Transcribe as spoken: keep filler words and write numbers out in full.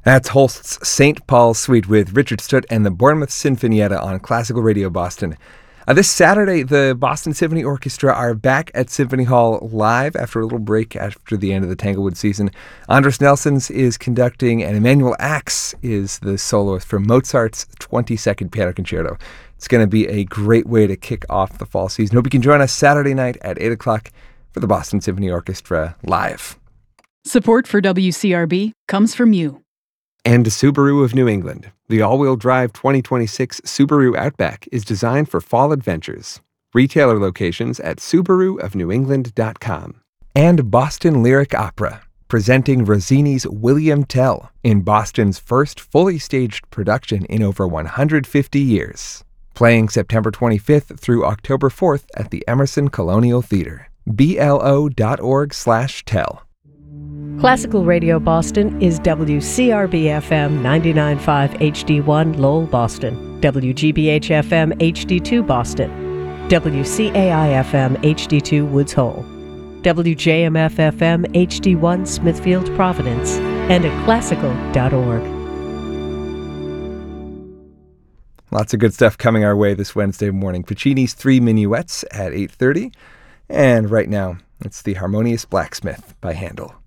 That's Holst's Saint Paul's Suite with Richard Stutt and the Bournemouth Sinfonietta on Classical Radio Boston. Uh, this Saturday, the Boston Symphony Orchestra are back at Symphony Hall live after a little break after the end of the Tanglewood season. Andres Nelsons is conducting, and Emmanuel Ax is the soloist for Mozart's twenty-second Piano Concerto. It's going to be a great way to kick off the fall season. Hope you can join us Saturday night at eight o'clock for the Boston Symphony Orchestra live. Support for W C R B comes from you. And Subaru of New England. The all-wheel drive twenty twenty-six Subaru Outback is designed for fall adventures. Retailer locations at subaru of new england dot com. And Boston Lyric Opera, presenting Rossini's William Tell in Boston's first fully staged production in over one hundred fifty years. Playing September twenty-fifth through October fourth at the Emerson Colonial Theater. B L O dot org slash tell. Classical Radio Boston is W C R B F M ninety-nine point five H D one Lowell, Boston, W G B H F M H D two Boston, W C A I F M H D two Woods Hole, W J M F F M H D one Smithfield, Providence, and at classical dot org. Lots of good stuff coming our way this Wednesday morning. Puccini's Three Minuets at eight thirty, and right now it's The Harmonious Blacksmith by Handel.